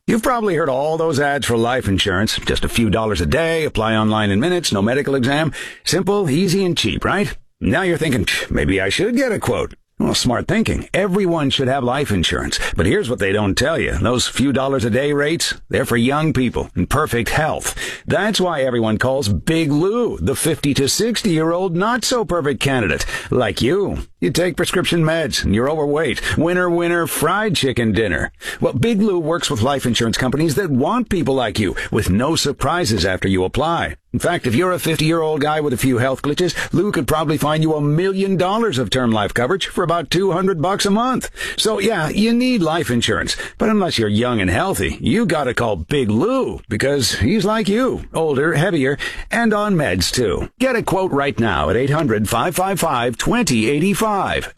You've probably heard all those ads for life insurance. Just a few dollars a day, apply online in minutes, no medical exam. Simple, easy, and cheap, right? Now you're thinking, maybe I should get a quote. Well, smart thinking. Everyone should have life insurance. But here's what they don't tell you. Those few dollars a day rates, they're for young people in perfect health. That's why everyone calls Big Lou the 50 to 60-year-old not-so-perfect candidate. Like you. You take prescription meds and you're overweight. Winner, winner, fried chicken dinner. Well, Big Lou works with life insurance companies that want people like you with no surprises after you apply. In fact, if you're a 50-year-old guy with a few health glitches, Lou could probably find you $1 million of term life coverage for about $200 a month. So yeah, you need life insurance. But unless you're young and healthy, you gotta call Big Lou because he's like you, older, heavier, and on meds too. Get a quote right now at 800-555-2085.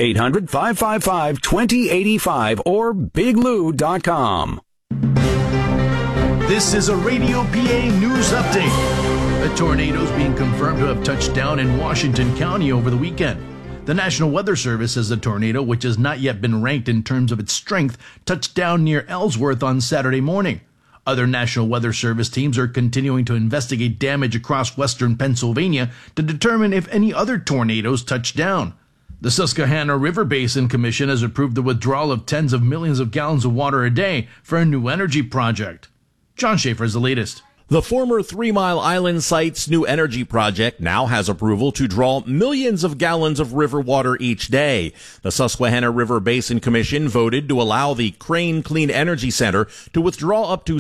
800-555-2085 or biglou.com. This is a Radio PA news update. A tornado is being confirmed to have touched down in Washington County over the weekend. The National Weather Service says the tornado, which has not yet been ranked in terms of its strength, touched down near Ellsworth on Saturday morning. Other National Weather Service teams are continuing to investigate damage across western Pennsylvania to determine if any other tornadoes touched down. The Susquehanna River Basin Commission has approved the withdrawal of tens of millions of gallons of water a day for a new energy project. John Schaefer is the latest. The former 3 Mile Island site's new energy project now has approval to draw millions of gallons of river water each day. The Susquehanna River Basin Commission voted to allow the Crane Clean Energy Center to withdraw up to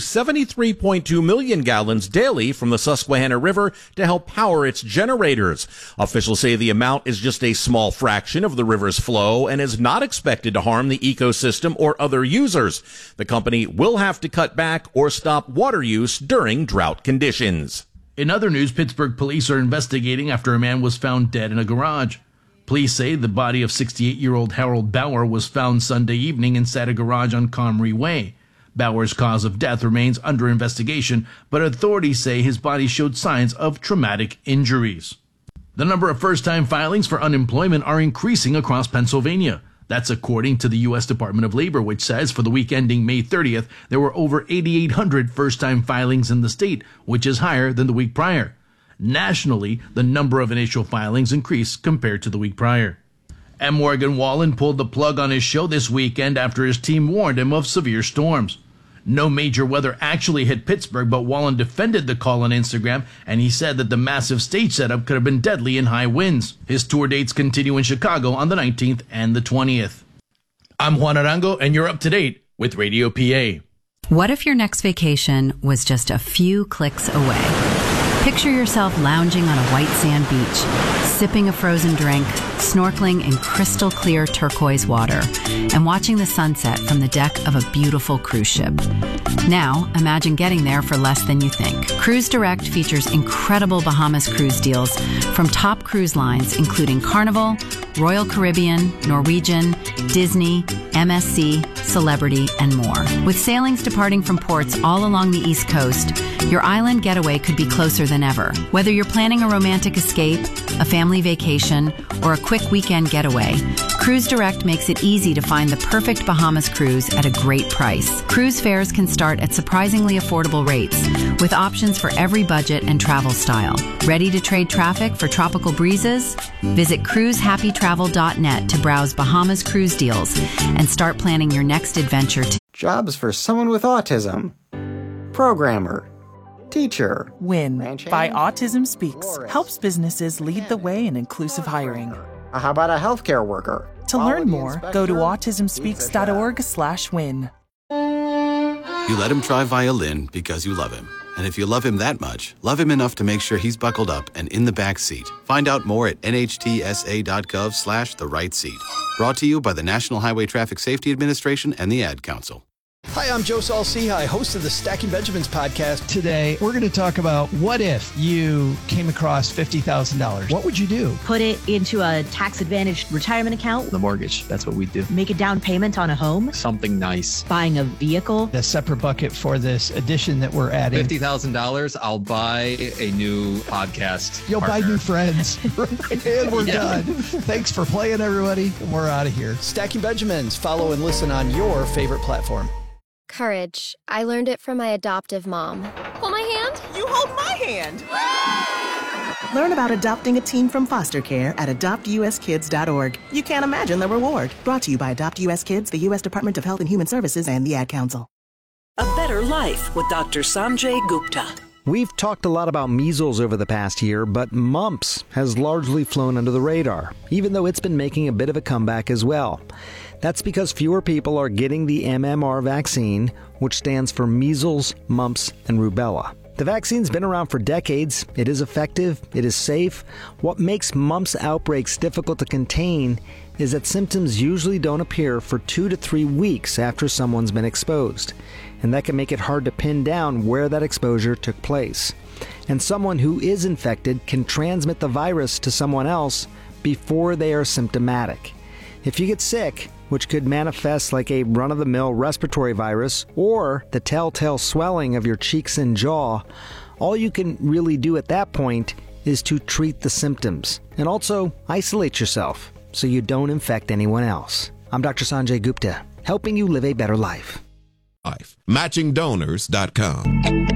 73.2 million gallons daily from the Susquehanna River to help power its generators. Officials say the amount is just a small fraction of the river's flow and is not expected to harm the ecosystem or other users. The company will have to cut back or stop water use during drought conditions. In other news, Pittsburgh police are investigating after a man was found dead in a garage. Police say the body of 68-year-old Harold Bauer was found Sunday evening inside a garage on Comrie Way. Bauer's cause of death remains under investigation, but authorities say his body showed signs of traumatic injuries. The number of first-time filings for unemployment are increasing across Pennsylvania. That's according to the U.S. Department of Labor, which says for the week ending May 30th, there were over 8,800 first-time filings in the state, which is higher than the week prior. Nationally, the number of initial filings increased compared to the week prior. And Morgan Wallen pulled the plug on his show this weekend after his team warned him of severe storms. No major weather actually hit Pittsburgh, but Wallen defended the call on Instagram, and he said that the massive stage setup could have been deadly in high winds. His tour dates continue in Chicago on the 19th and the 20th. I'm Juan Arango, and you're up to date with Radio PA. What if your next vacation was just a few clicks away? Picture yourself lounging on a white sand beach, sipping a frozen drink, snorkeling in crystal clear turquoise water, and watching the sunset from the deck of a beautiful cruise ship. Now, imagine getting there for less than you think. Cruise Direct features incredible Bahamas cruise deals from top cruise lines, including Carnival, Royal Caribbean, Norwegian, Disney, MSC, Celebrity, and more. With sailings departing from ports all along the East Coast, your island getaway could be closer than ever. Whether you're planning a romantic escape, a family vacation, or a quick weekend getaway, Cruise Direct makes it easy to find the perfect Bahamas cruise at a great price. Cruise fares can start at surprisingly affordable rates, with options for every budget and travel style. Ready to trade traffic for tropical breezes? Visit cruisehappytravel.net to browse Bahamas cruise deals and start planning your next adventure. Jobs for someone with autism. Programmer. Teacher. WIN by Autism Speaks helps businesses lead the way in inclusive hiring. How about a healthcare worker? To learn more, go to autismspeaks.org/win. You let him try violin because you love him. And if you love him that much, love him enough to make sure he's buckled up and in the back seat. Find out more at nhtsa.gov/the-right-seat. Brought to you by the National Highway Traffic Safety Administration and the Ad Council. Hi, I'm Joe Saul-Sehy, host of the Stacking Benjamins podcast. Today, we're going to talk about what if you came across $50,000. What would you do? Put it into a tax-advantaged retirement account. The mortgage, that's what we do. Make a down payment on a home. Something nice. Buying a vehicle. A separate bucket for this addition that we're adding. $50,000, I'll buy a new podcast You'll partner. buy new friends. And we're done. Thanks for playing, everybody. And we're out of here. Stacking Benjamins. Follow and listen on your favorite platform. Courage. I learned it from my adoptive mom. Hold my hand. You hold my hand. Learn about adopting a teen from foster care at adoptuskids.org. You can't imagine the reward. Brought to you by Adopt US Kids, the U.S. Department of Health and Human Services, and the Ad Council. A Better Life with Dr. Sanjay Gupta. We've talked a lot about measles over the past year, but mumps has largely flown under the radar, even though it's been making a bit of a comeback as well. That's because fewer people are getting the MMR vaccine, which stands for measles, mumps, and rubella. The vaccine's been around for decades. It is effective. It is safe. What makes mumps outbreaks difficult to contain is that symptoms usually don't appear for 2 to 3 weeks after someone's been exposed. And that can make it hard to pin down where that exposure took place. And someone who is infected can transmit the virus to someone else before they are symptomatic. If you get sick, which could manifest like a run-of-the-mill respiratory virus or the telltale swelling of your cheeks and jaw, all you can really do at that point is to treat the symptoms and also isolate yourself so you don't infect anyone else. I'm Dr. Sanjay Gupta, helping you live a better life. MatchingDonors.com.